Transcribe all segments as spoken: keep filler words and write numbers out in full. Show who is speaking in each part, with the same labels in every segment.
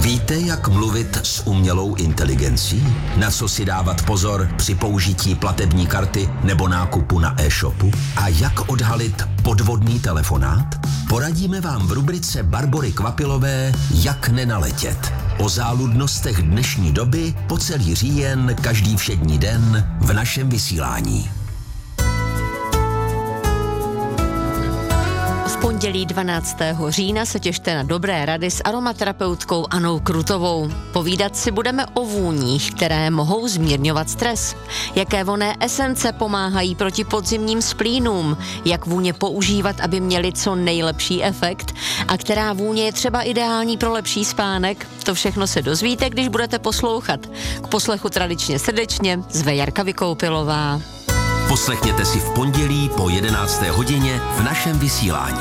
Speaker 1: Víte, jak mluvit s umělou inteligencí? Na co si dávat pozor při použití platební karty nebo nákupu na e-shopu? A jak odhalit podvodný telefonát? Poradíme vám v rubrice Barbory Kvapilové Jak nenaletět. O záludnostech dnešní doby po celý říjen každý všední den v našem vysílání.
Speaker 2: V pondělí dvanáctého října se těšte na dobré rady s aromaterapeutkou Anou Krutovou. Povídat si budeme o vůních, které mohou zmírňovat stres. Jaké vonné esence pomáhají proti podzimním splínům, jak vůně používat, aby měly co nejlepší efekt a která vůně je třeba ideální pro lepší spánek. To všechno se dozvíte, když budete poslouchat. K poslechu tradičně srdečně zve Jarka Vykoupilová.
Speaker 1: Poslechněte si v pondělí po jedenácté hodině v našem vysílání.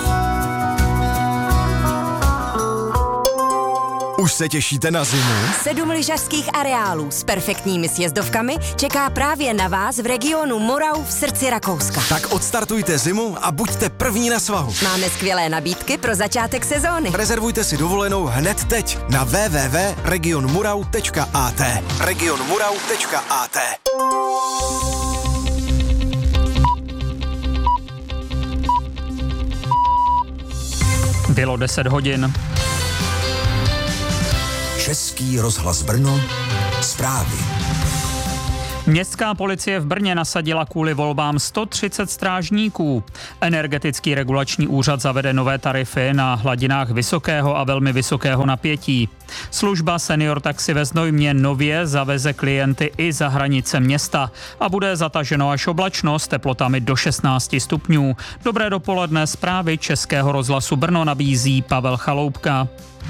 Speaker 3: Už se těšíte na zimu?
Speaker 4: Sedm lyžařských areálů s perfektními sjezdovkami čeká právě na vás v regionu Morau v srdci Rakouska.
Speaker 3: Tak odstartujte zimu a buďte první na svahu.
Speaker 4: Máme skvělé nabídky pro začátek sezóny.
Speaker 3: Rezervujte si dovolenou hned teď na w w w tečka region murau tečka a t. region murau tečka a t.
Speaker 5: Bylo deset hodin.
Speaker 1: Český rozhlas Brno, zprávy.
Speaker 5: Městská policie v Brně nasadila kvůli volbám sto třicet strážníků. Energetický regulační úřad zavede nové tarify na hladinách vysokého a velmi vysokého napětí. Služba Senior Taxi ve Znojmě nově zaveze klienty i za hranice města a bude zataženo až oblačno s teplotami do šestnáct stupňů. Dobré dopoledne, zprávy Českého rozhlasu Brno nabízí Pavel Chaloupka.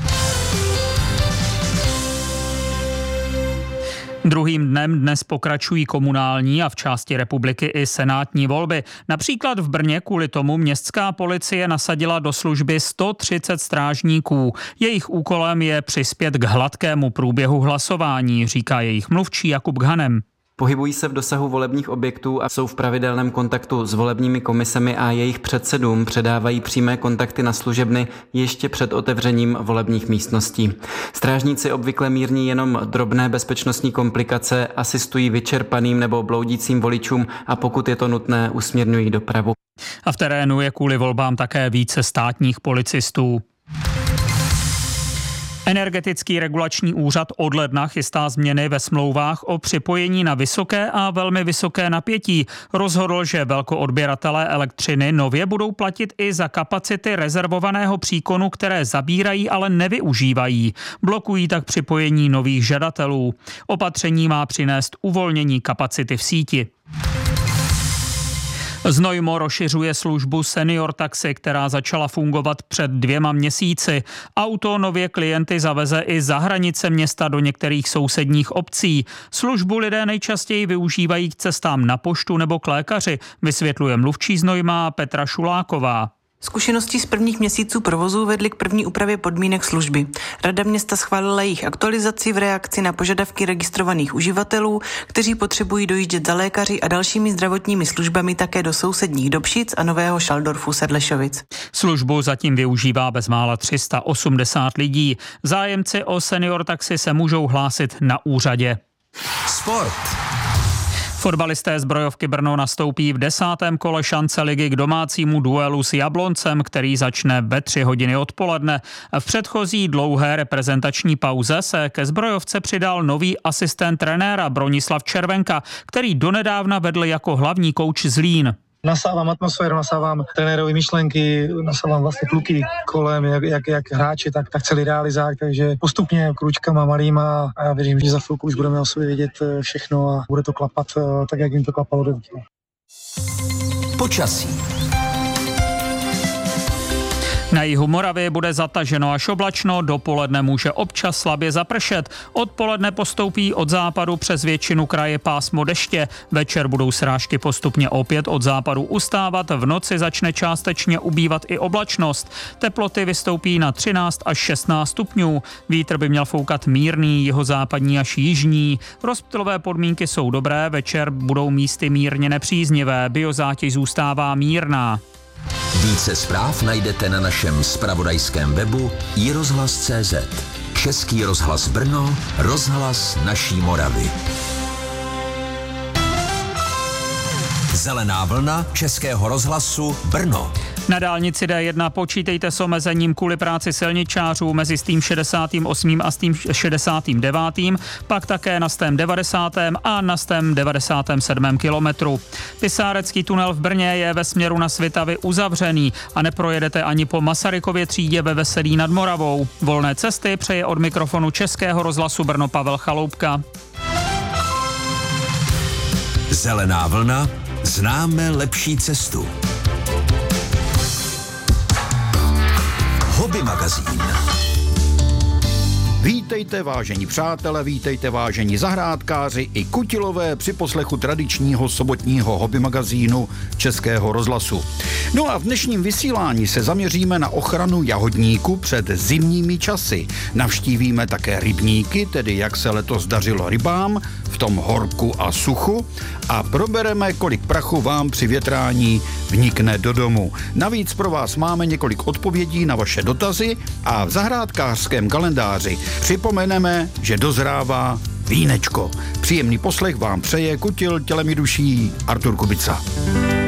Speaker 5: Druhým dnem dnes pokračují komunální a v části republiky i senátní volby. Například v Brně kvůli tomu městská policie nasadila do služby sto třicet strážníků. Jejich úkolem je přispět k hladkému průběhu hlasování, říká jejich mluvčí Jakub Ghanem.
Speaker 6: Pohybují se v dosahu volebních objektů a jsou v pravidelném kontaktu s volebními komisemi a jejich předsedům předávají přímé kontakty na služebny ještě před otevřením volebních místností. Strážníci obvykle mírní jenom drobné bezpečnostní komplikace, asistují vyčerpaným nebo bloudícím voličům a pokud je to nutné, usměrňují dopravu.
Speaker 5: A v terénu je kvůli volbám také více státních policistů. Energetický regulační úřad od ledna chystá změny ve smlouvách o připojení na vysoké a velmi vysoké napětí. Rozhodl, že velkoodběratelé elektřiny nově budou platit i za kapacity rezervovaného příkonu, které zabírají, ale nevyužívají. Blokují tak připojení nových žadatelů. Opatření má přinést uvolnění kapacity v síti. Znojmo rozšiřuje službu Senior Taxi, která začala fungovat před dvěma měsíci. Auto nově klienty zaveze i za hranice města do některých sousedních obcí. Službu lidé nejčastěji využívají k cestám na poštu nebo k lékaři, vysvětluje mluvčí Znojma Petra Šuláková.
Speaker 7: Zkušenosti z prvních měsíců provozu vedly k první úpravě podmínek služby. Rada města schválila jejich aktualizaci v reakci na požadavky registrovaných uživatelů, kteří potřebují dojíždět za lékaři a dalšími zdravotními službami také do sousedních Dobšic a Nového Šaldorfu Sedlešovic.
Speaker 5: Službu zatím využívá bezmála tři sta osmdesát lidí. Zájemci o Senior Taxi se můžou hlásit na úřadě.
Speaker 1: Sport.
Speaker 5: Fotbalisté Zbrojovky Brno nastoupí v desátém kole šance ligy k domácímu duelu s Jabloncem, který začne ve tři hodiny odpoledne. V předchozí dlouhé reprezentační pauze se ke Zbrojovce přidal nový asistent trenéra Bronislav Červenka, který donedávna vedl jako hlavní kouč Zlín.
Speaker 8: Nasávám atmosféru, nasávám trenérovi myšlenky, nasávám vlastně kluky kolem, jak, jak, jak hráči, tak, tak celý realizák, takže postupně kručkama malýma a já věřím, že za chvilku už budeme o sobě vědět všechno a bude to klapat tak, jak jim to klapalo do těla.
Speaker 1: Počasí.
Speaker 5: Na jihu Moravy bude zataženo až oblačno, dopoledne může občas slabě zapršet. Odpoledne postoupí od západu přes většinu kraje pásmo deště. Večer budou srážky postupně opět od západu ustávat, v noci začne částečně ubývat i oblačnost. Teploty vystoupí na třináct až šestnáct stupňů. Vítr by měl foukat mírný, jihozápadní až jižní. Rozptylové podmínky jsou dobré, večer budou místy mírně nepříznivé, biozátěž zůstává mírná.
Speaker 1: Více zpráv najdete na našem zpravodajském webu i rozhlas tečka cé zet. Český rozhlas Brno, rozhlas naší Moravy. Zelená vlna Českého rozhlasu Brno.
Speaker 5: Na dálnici D jedna počítejte s omezením kvůli práci silničářů mezi stým šedesátým osmým a stým šedesátým devátým, pak také na stém devadesátém a na stém devadesátém sedmém kilometru. Pisárecký tunel v Brně je ve směru na Svitavy uzavřený a neprojedete ani po Masarykově třídě ve Veselí nad Moravou. Volné cesty přeje od mikrofonu Českého rozhlasu Brno Pavel Chaloupka.
Speaker 1: Zelená vlna. Známe lepší cestu. Hobby magazín.
Speaker 9: Vítejte, vážení přátelé, vítejte, vážení zahrádkáři i kutilové při poslechu tradičního sobotního hobby magazínu Českého rozhlasu. No a v dnešním vysílání se zaměříme na ochranu jahodníku před zimními časy. Navštívíme také rybníky, tedy jak se letos dařilo rybám v tom horku a suchu, a probereme, kolik prachu vám při větrání vnikne do domu. Navíc pro vás máme několik odpovědí na vaše dotazy a v zahrádkářském kalendáři připomeneme, že dozrává vínečko. Příjemný poslech vám přeje kutil tělemi duší Artur Kubica.